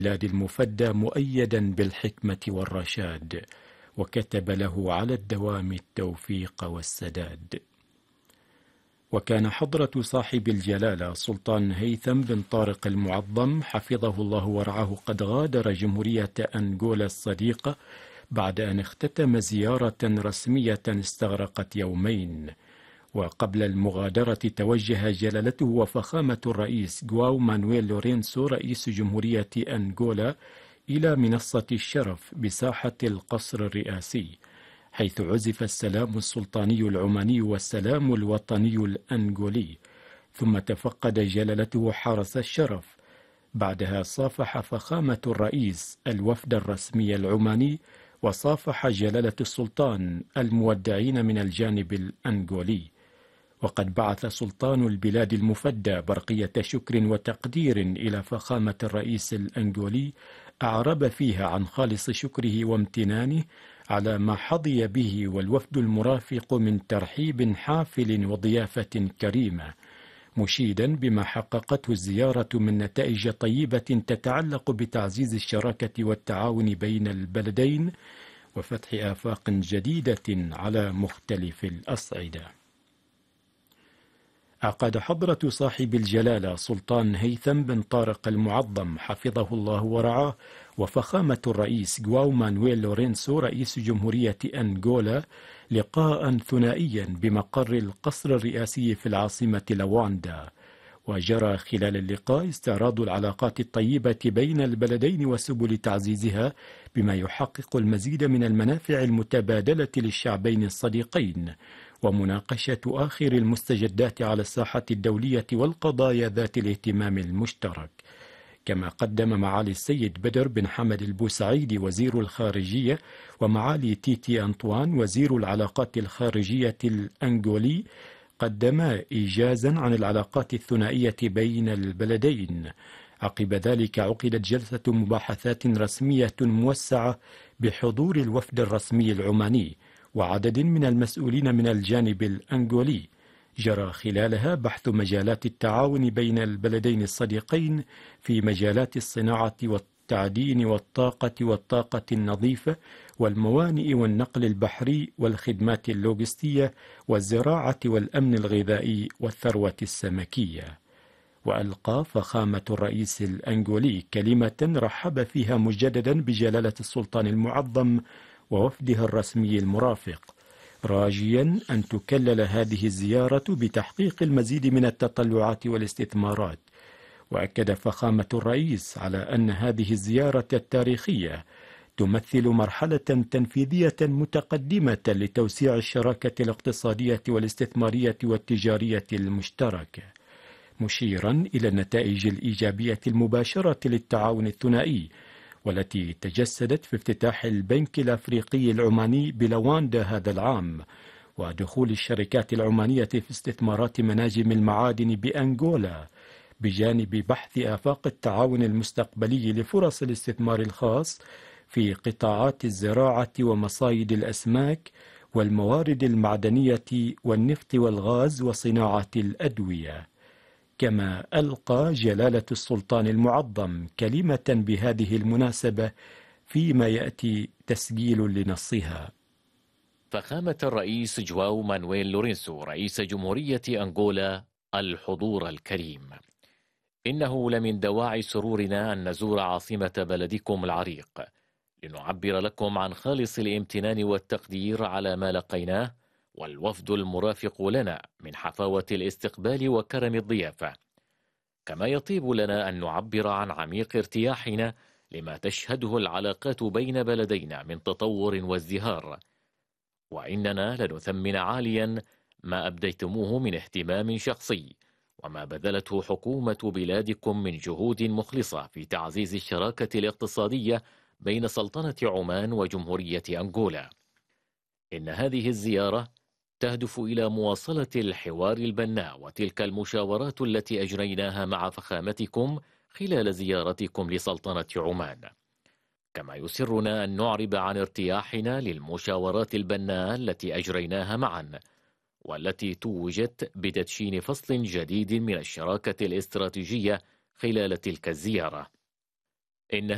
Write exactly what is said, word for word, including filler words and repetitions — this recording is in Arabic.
البلاد المفدى مؤيدا بالحكمة والرشاد، وكتب له على الدوام التوفيق والسداد. وكان حضرة صاحب الجلالة سلطان هيثم بن طارق المعظم حفظه الله ورعاه قد غادر جمهورية أنغولا الصديقة بعد أن اختتم زيارة رسمية استغرقت يومين. وقبل المغادرة توجه جلالته وفخامة الرئيس جواو مانويل لورينسو رئيس جمهورية أنغولا إلى منصة الشرف بساحة القصر الرئاسي، حيث عزف السلام السلطاني العماني والسلام الوطني الأنغولي، ثم تفقد جلالته حرس الشرف. بعدها صافح فخامة الرئيس الوفد الرسمي العماني، وصافح جلالة السلطان المودعين من الجانب الأنغولي. وقد بعث سلطان البلاد المفدى برقية شكر وتقدير إلى فخامة الرئيس الأنغولي، أعرب فيها عن خالص شكره وامتنانه على ما حظي به والوفد المرافق من ترحيب حافل وضيافة كريمة، مشيدا بما حققته الزيارة من نتائج طيبة تتعلق بتعزيز الشراكة والتعاون بين البلدين وفتح آفاق جديدة على مختلف الأصعدة. عقد حضرة صاحب الجلالة سلطان هيثم بن طارق المعظم حفظه الله ورعاه وفخامة الرئيس جواو مانويل لورينسو رئيس جمهورية أنغولا لقاء ثنائيا بمقر القصر الرئاسي في العاصمة لواندا، وجرى خلال اللقاء استعراض العلاقات الطيبة بين البلدين وسبل تعزيزها بما يحقق المزيد من المنافع المتبادلة للشعبين الصديقين، ومناقشة آخر المستجدات على الساحة الدولية والقضايا ذات الاهتمام المشترك. كما قدم معالي السيد بدر بن حمد البوسعيدي وزير الخارجية ومعالي تيتي أنطوان وزير العلاقات الخارجية الأنغولي قدما إيجازا عن العلاقات الثنائية بين البلدين. عقب ذلك عقدت جلسة مباحثات رسمية موسعة بحضور الوفد الرسمي العماني وعدد من المسؤولين من الجانب الأنغولي، جرى خلالها بحث مجالات التعاون بين البلدين الصديقين في مجالات الصناعة والتعدين والطاقة والطاقة النظيفة والموانئ والنقل البحري والخدمات اللوجستية والزراعة والأمن الغذائي والثروة السمكية. وألقى فخامة الرئيس الأنغولي كلمة رحب فيها مجددا بجلالة السلطان المعظم ووفده الرسمي المرافق، راجيا أن تكلل هذه الزيارة بتحقيق المزيد من التطلعات والاستثمارات. وأكد فخامة الرئيس على أن هذه الزيارة التاريخية تمثل مرحلة تنفيذية متقدمة لتوسيع الشراكة الاقتصادية والاستثمارية والتجارية المشتركة، مشيرا إلى النتائج الإيجابية المباشرة للتعاون الثنائي، والتي تجسدت في افتتاح البنك الأفريقي العماني بلواندا هذا العام، ودخول الشركات العمانية في استثمارات مناجم المعادن بأنغولا، بجانب بحث آفاق التعاون المستقبلي لفرص الاستثمار الخاص في قطاعات الزراعة ومصايد الأسماك والموارد المعدنية والنفط والغاز وصناعة الأدوية. كما ألقى جلالة السلطان المعظم كلمة بهذه المناسبة فيما يأتي تسجيل لنصها. فخامة الرئيس جواو مانويل لورينسو رئيس جمهورية أنغولا الحضور الكريم، إنه لمن دواعي سرورنا أن نزور عاصمة بلدكم العريق لنعبر لكم عن خالص الامتنان والتقدير على ما لقيناه والوفد المرافق لنا من حفاوة الاستقبال وكرم الضيافة. كما يطيب لنا أن نعبر عن عميق ارتياحنا لما تشهده العلاقات بين بلدينا من تطور وازدهار، وإننا لنثمن عاليا ما أبديتموه من اهتمام شخصي وما بذلته حكومة بلادكم من جهود مخلصة في تعزيز الشراكة الاقتصادية بين سلطنة عمان وجمهورية أنغولا. إن هذه الزيارة تهدف إلى مواصلة الحوار البناء وتلك المشاورات التي أجريناها مع فخامتكم خلال زيارتكم لسلطنة عمان. كما يسرنا أن نعرب عن ارتياحنا للمشاورات البناء التي أجريناها معا، والتي توجت بتدشين فصل جديد من الشراكة الاستراتيجية خلال تلك الزيارة. إن